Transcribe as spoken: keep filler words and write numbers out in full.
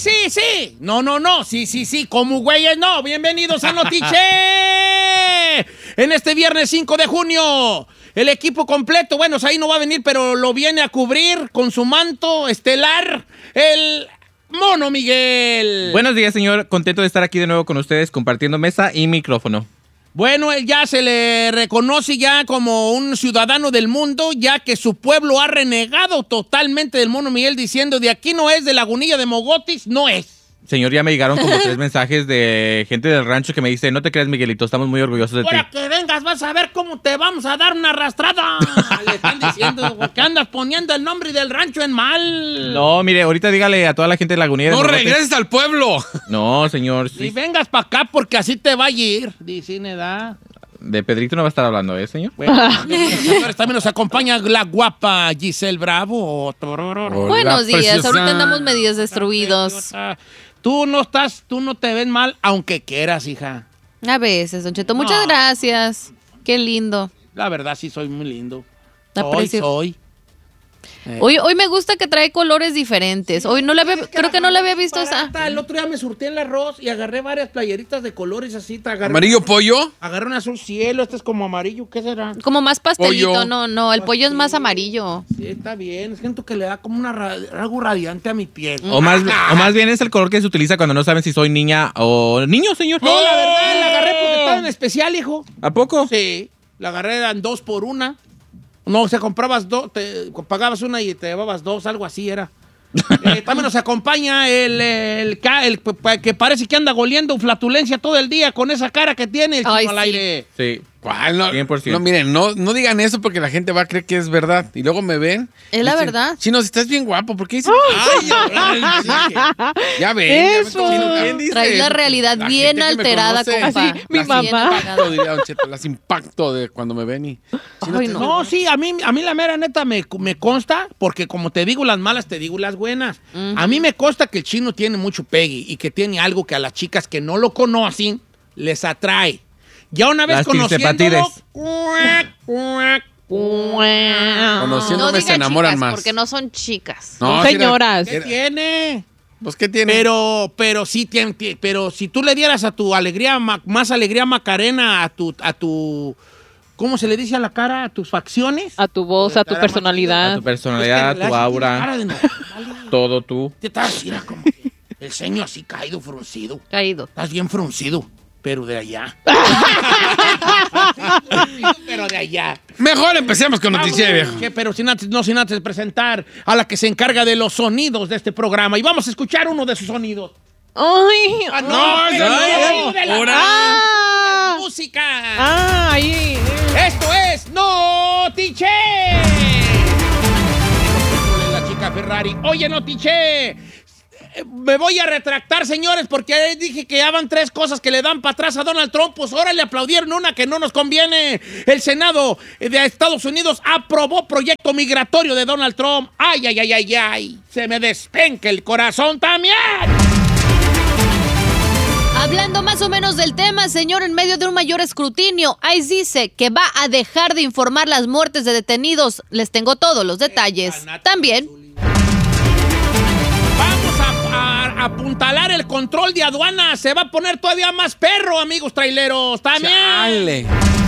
sí, sí. No, no, no. Sí, sí, sí. Como güeyes, no. Bienvenidos a Notiche. En este viernes cinco de junio. El equipo completo. Bueno, ahí no va a venir, pero lo viene a cubrir con su manto estelar. El Mono Miguel. Buenos días, señor. Contento de estar aquí de nuevo con ustedes compartiendo mesa y micrófono. Bueno, él ya se le reconoce ya como un ciudadano del mundo, ya que su pueblo ha renegado totalmente del Mono Miguel diciendo de aquí no es, de Lagunilla de Mogotis, no es. Señor, ya me llegaron como tres mensajes de gente del rancho que me dice, no te creas, Miguelito, estamos muy orgullosos de ti. Ahora que vengas vas a ver cómo te vamos a dar una arrastrada. Le están diciendo que andas poniendo el nombre del rancho en mal. No, mire, ahorita dígale a toda la gente de Lagunilla de ¡No Mogotes. regreses al pueblo! No, señor. Y Sí. vengas para acá porque así te va a ir, dice Neda. De Pedrito no va a estar hablando, ¿eh, señor? Bueno, señores, también nos acompaña la guapa Giselle Bravo. Hola, Buenos días, preciosa. ahorita andamos medios destruidos. Tú no estás, tú no te ves mal, aunque quieras, hija. A veces, Don Cheto, muchas No. gracias. Qué lindo. La verdad, sí soy muy lindo. La Soy, aprecio. soy. Eh. Hoy, hoy me gusta que trae colores diferentes. Hoy no le había, creo que no le había visto esa. Barata. El otro día me surtí el arroz y agarré varias playeritas de colores así. te Agarré, ¿Amarillo pollo? Agarré un azul cielo, este es como amarillo, ¿qué será? Como más pastelito, Pollo. no, no, el pollo es más amarillo. Sí, está bien. Siento que le da como una ra- algo radiante a mi piel. O más, o más bien es el color que se utiliza cuando no saben si soy niña o niño, señor. No, la verdad, la agarré porque estaba en especial, hijo. ¿A poco? Sí, la agarré, eran dos por una. No, o sea, comprabas dos, te pagabas una y te llevabas dos, algo así era. Eh, también nos acompaña el, el, ca- el p- que parece que anda goliendo flatulencia todo el día con esa cara que tiene el Ay, chino al sí. aire. Sí. ¿Cuál? No, cien por ciento. no, miren, no, no digan eso porque la gente va a creer que es verdad. Y luego me ven. Es la dicen, verdad. Chino, si estás bien guapo, ¿por qué dicen? Ay, ay, sí, que- ya ven. Eso. Ya ven, Chino, ¿quién dice Trae la eso? realidad La bien gente que me alterada, conoce. compa. Así, mi Las mamá. impacto, diría Don Cheto, las impacto de cuando me ven y... Chino, Ay, ¿estás no. bien No, sí, a mí, a mí la mera neta me, me consta, porque como te digo las malas, te digo las buenas. A mí me consta que el chino tiene mucho pegue y que tiene algo que a las chicas que no lo conocen les atrae. Ya una vez Las conociéndolo... tiltepatides. cuac, cuac, Conociéndome No se digan enamoran chicas, más. porque no son chicas. No, Son sí era- señoras. ¿Qué era- tiene? Pues, ¿qué tiene? Pero, pero sí tiene, tie- pero si tú le dieras a tu alegría, ma- más alegría Macarena, a tu, a tu, ¿cómo se le dice a la cara? A tus facciones. A tu voz, a tu A personalidad. tu personalidad, Es que tu la- aura, cara de nopal. todo tú. Te estás así, era como que el ceño así caído, fruncido. Caído. Estás bien fruncido, pero de allá. Pero de allá. Mejor empecemos con Noticia, viejo. Que, pero sin antes, no sin antes presentar a la que se encarga de los sonidos de este programa. Y vamos a escuchar uno de sus sonidos. Ay, Ah, No, pero no, no, de la- ahora. ah, música. ah, ahí. Esto es Notiche. La chica Ferrari. Oye, Notiche. eh, Me voy a retractar, señores, porque dije que ya van tres cosas que le dan para atrás a Donald Trump. Pues ahora le aplaudieron una que no nos conviene. El Senado de Estados Unidos aprobó proyecto migratorio de Donald Trump. Ay, ay, ay, ay, ay. Se me despenca el corazón también. Hablando más o menos del tema, señor, en medio de un mayor escrutinio, ICE dice que va a dejar de informar las muertes de detenidos. Les tengo todos los detalles. También, Vamos a, a- a apuntalar el control de aduana. Se va a poner todavía más perro, amigos traileros. También. Chale.